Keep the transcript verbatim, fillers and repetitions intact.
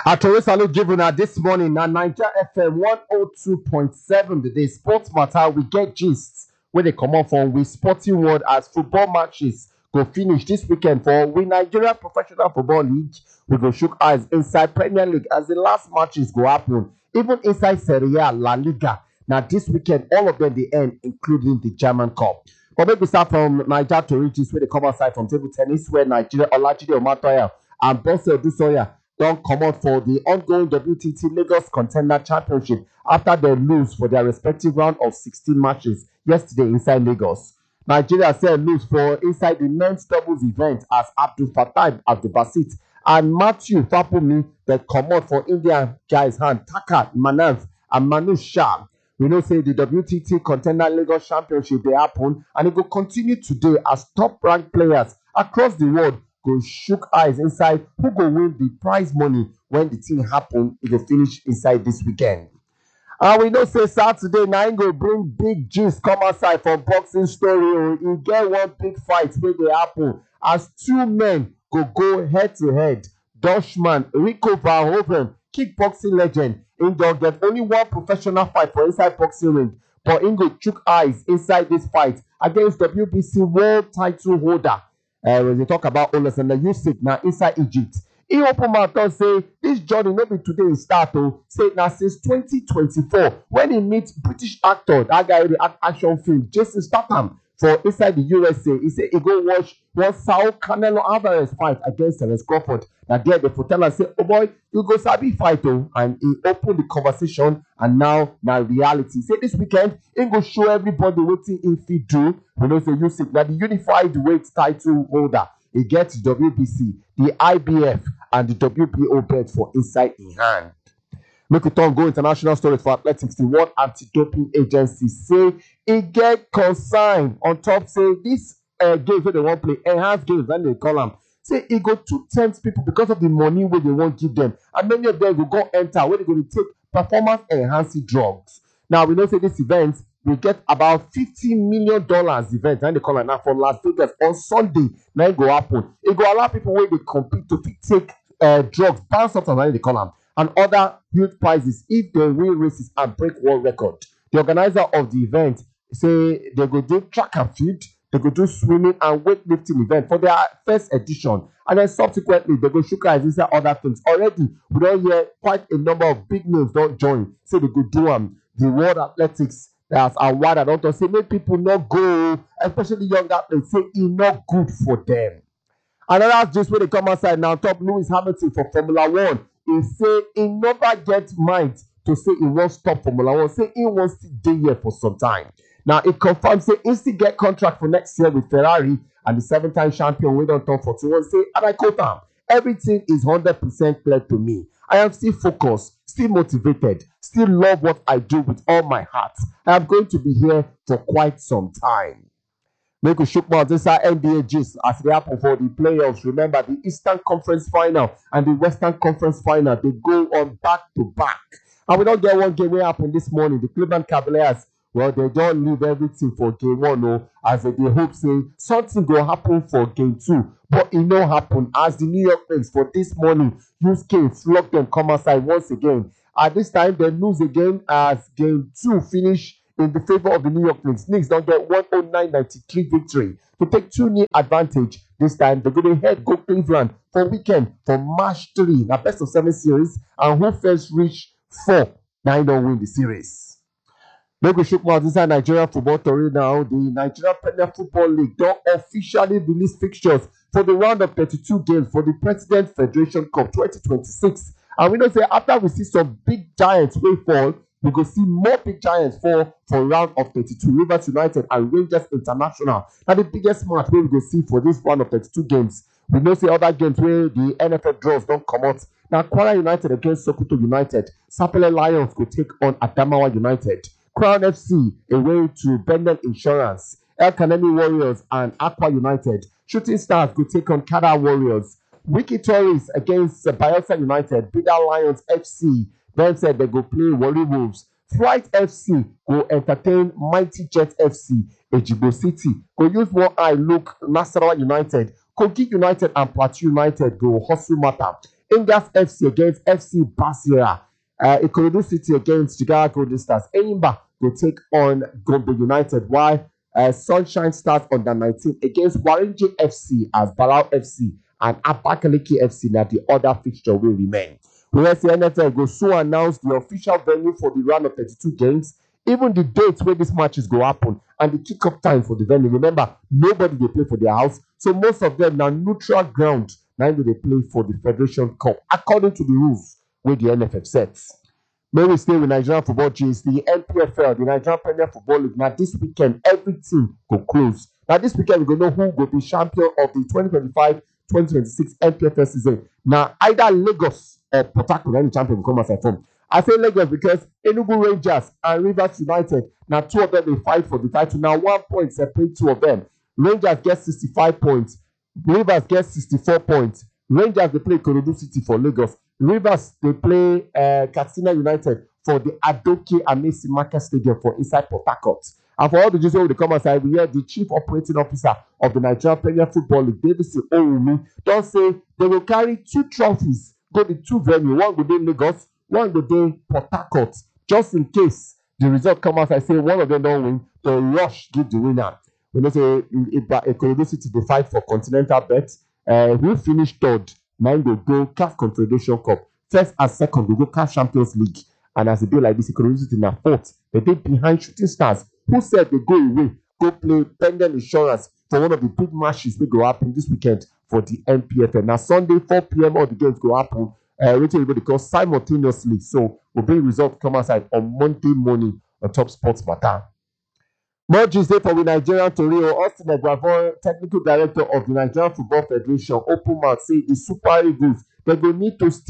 Atore salute given her this morning na Naija F M one oh two point seven today. Sports matter, we get gists where they come up from with Sporting World as football matches go finish this weekend for we Nigeria Professional Football League. We go shook eyes inside Premier League as the last matches go happen. Even inside Serie A, La Liga. Now this weekend, all of them the end, including the German Cup. But maybe start from Naija to Regis where they come outside from table tennis where Nigeria Olajide Omatoya and Bose Odusoya don't come out for the ongoing W T T Lagos Contender Championship after they lose for their respective round of sixteen matches yesterday inside Lagos. Nigeria said lose for inside the men's doubles event as Abdul Fattah Abdulbasit and Matthew Fapumi that come out for Indian guys hand Taka Manav and Manu Shah. We know say the W T T Contender Lagos Championship they happen and it will continue today as top ranked players across the world go shook eyes inside who go win the prize money when the thing happen. It will finish inside this weekend. And we know say Saturday now go bring big gist come outside from boxing story. You get one big fight where they happen as two men go go head to head. Dutchman Rico Verhoeven, kickboxing legend, in don't get only one professional fight for inside boxing ring, but in go chook eyes inside this fight against W B C world title holder. Uh, when they talk about Oleksandr Usyk now inside Egypt, he open mouth and say this journey no be today e start oh, say now since twenty twenty-four when he meet British actor that guy wey act action film Jason Statham for inside the U S A. He say he go watch one Saul Canelo Alvarez fight against Terence Crawford. Now there they for tell am say oh boy you go sabi fight oh, and he open the conversation and now now reality. Say this weekend he go show everybody wetin he fit do. We know say Usyk na the unified weight title holder. He gets W B C, the I B F, and the W B O belt for inside in hand. Make we turn go international stories for athletics. The World Anti-Doping Agency say e get concern on top say this uh, games wey they wan play, enhanced games when they call them. Say e go too tempt people because of the money wey they wan give them, and many of them go go enter where they go to take performance enhancing drugs. Now we know say this event we get about fifty million dollars event and they call it now for Las Vegas on Sunday. Now it go happen. It go allow people where they compete to take uh, drugs, ban substance and they call them, and other huge prizes if they win races and break world record. The organizer of the event say they go do track and field, they go do swimming and weightlifting event for their first edition, and then subsequently they go shook eyes inside other things. Already we don't hear quite a number of big names don't join. Say they go do um the World Athletics. That's a word I don't say make people not go, especially young athletes. Say it's not good for them. Another just where they come outside now. Top Lewis Hamilton for Formula One. He say he never get mind to say he won't stop Formula One. Say he wants to stay here for some time. Now it confirms say he still get contract for next year with Ferrari and the seven-time champion we don't talk forty-one. Say and I quote him, everything is one hundred percent clear to me. I am still focused, still motivated, still love what I do with all my heart. I am going to be here for quite some time. Make we shook mouth inside N B A gist as they happen for the playoffs. Remember the Eastern Conference Final and the Western Conference Final, they go on back to back. And we don't get one game wey happen this morning. The Cleveland Cavaliers, well, they don't leave everything for game one, oh, as they hope say something will happen for game two. But it no happen as the New York Knicks for this morning use K flog them come outside once again. At this time, they lose again as game two finish in the favor of the New York Knicks. Knicks don't get one oh nine ninety-three victory to take two nil advantage. This time, they're going to head go Cleveland for weekend for March three. Now, best of seven series, and who first reach four, now don't win the series. Make we shook mouth inside Nigerian football story now. The Nigerian Premier Football League don't officially release fixtures for the round of thirty-two games for the President Federation Cup twenty twenty-six. And we know say after we see some big giants way fall, we go see more big giants fall for round of thirty-two. Rivers United and Rangers International. Now the biggest match we go see for this round of thirty-two games. We know say other games where the N F L draws don't come out. Now Kwara United against Sokoto United. Sapele Lions could take on Adamawa United. Crown F C away to Bendel Insurance. El Kanemi Warriors and Aqua United. Shooting Stars could take on Kada Warriors. Wiki Tories against uh, Bielsa United. Bida Lions F C. Then said they go play Wally Wolves. Fright F C go entertain Mighty Jet F C. Ejibo City go use one eye look Nasarawa United. Kogi United and Plateau United go hustle matter. Ingas F C against F C Basira. Uh, Ikorodu City against Jigawa Golden Stars. Enyimba will take on Gombe United, while uh, Sunshine Stars under nineteen against Warinji F C as Barao F C and Abakaliki F C. Now the other fixture will remain. Whereas the N F L go soon announce the official venue for the round of thirty-two games, even the dates where this matches go happen, and the kickoff time for the venue. Remember, nobody will play for their house, so most of them now neutral ground. Now they play for the Federation Cup according to the rules where the N F F sets. May we stay with Nigerian football G's, the N P F L, the Nigerian Premier Football League. Now this weekend, every team go close. Now this weekend, we're going to know who will be champion of the twenty twenty-five twenty twenty-six N P F L season. Now either Lagos or Port Harcourt, any champion will come as a form. I say Lagos because Enugu Rangers and Rivers United, now two of them will fight for the title. Now one point separate two of them. Rangers get sixty-five points. Rivers get sixty-four points. Rangers, they play Ikorodu City for Lagos. Rivers, they play uh, Katsina United for the Adoke Amesi Market Stadium for inside Port Harcourt. And for all the Jews who will come outside, we hear the Chief Operating Officer of the Nigerian Premier Football League, Davidson Owumi, don't say they will carry two trophies, go to two venues. One will be Lagos, one will be Port Harcourt. Just in case the result come out, I say one of them don't win, the rush give the winner. When they say Ikorodu City, they fight for continental bets. Uh, we finished third. Now they go C A F Confederation Cup. First and second, they go C A F Champions League. And as a day like this, Ikorodu City now fourth. They did behind Shooting Stars, who said they go away, go play pendant insurance for one of the big matches that go happen this weekend for the N P F L. Now Sunday, four p m all the games go happen. Uh, waiting everybody because simultaneously. So we'll bring results come outside on Monday morning on Top Sports Matter. More G's day for the Nigerian Torino. Austin Eguavoen, technical director of the Nigerian Football Federation, open mouth say the Super Eagles they will need to